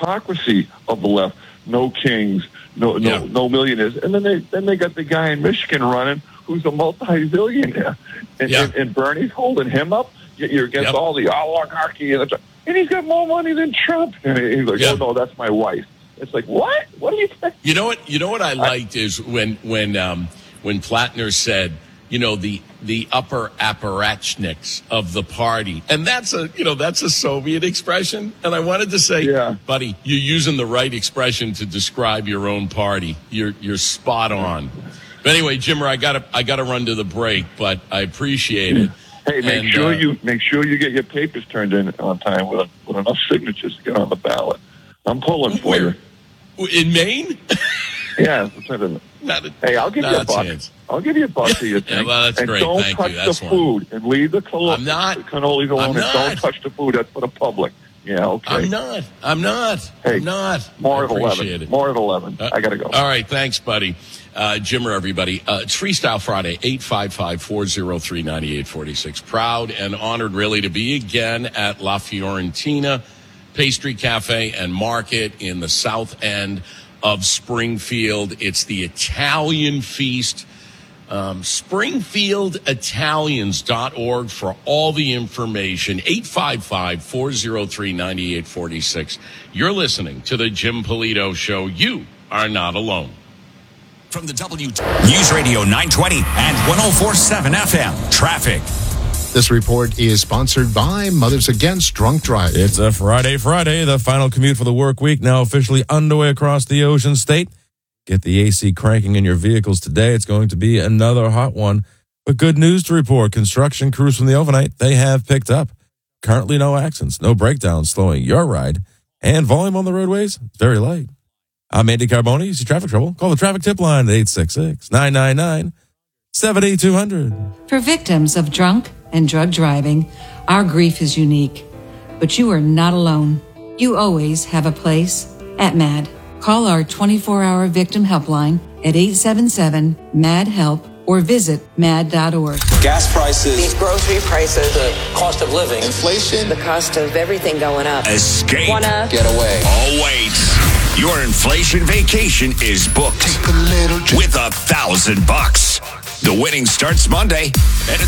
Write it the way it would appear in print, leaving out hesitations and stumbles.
hypocrisy of the left. No kings, no millionaires. And then they got the guy in Michigan running who's a multi-billionaire. And Bernie's holding him up. You're against all the oligarchy. And he's got more money than Trump. And he's like, oh, no, that's my wife. It's like, what? What do you think? You know what I liked is when Plattner said, the upper apparatchiks of the party. And that's a Soviet expression. And I wanted to say, buddy, you're using the right expression to describe your own party. You're spot on. But anyway, Jimmer, I gotta run to the break, but I appreciate it. Hey, make sure you get your papers turned in on time with enough signatures to get on the ballot. I'm pulling for you. In Maine? Yeah. Hey, I'll give you a buck. I'll give you a buck to your thing. Well, that's great. Don't Thank touch you. That's the food and leave the cannolis alone. And don't touch the food. That's for the public. Yeah, okay. I'm not. Hey, I'm not. More at 11. More at 11. I got to go. All right. Thanks, buddy. Jimmer, everybody. It's Freestyle Friday, 855-403-9846. Proud and honored, really, to be again at La Fiorentina Pastry Cafe and Market in the south end of Springfield. It's the Italian feast. SpringfieldItalians.org for all the information. 855-403-9846. You're listening to the Jim Polito Show. You are not alone. From the News Radio 920 and 104.7 FM. Traffic. This report is sponsored by Mothers Against Drunk Driving. It's a Friday. The final commute for the work week now officially underway across the Ocean State. Get the AC cranking in your vehicles today. It's going to be another hot one. But good news to report. Construction crews from the overnight, they have picked up. Currently no accidents, no breakdowns slowing your ride. And volume on the roadways, it's very light. I'm Andy Carboni. You see traffic trouble? Call the traffic tip line at 866-999-7200. For victims of drunk and drug driving, our grief is unique. But you are not alone. You always have a place at MAD. Call our 24-hour victim helpline at 877-MAD-HELP or visit mad.org. Gas prices, these grocery prices, the cost of living, inflation, the cost of everything going up. Escape. Get away. Oh, wait. Your inflation vacation is booked with $1,000. The winning starts Monday.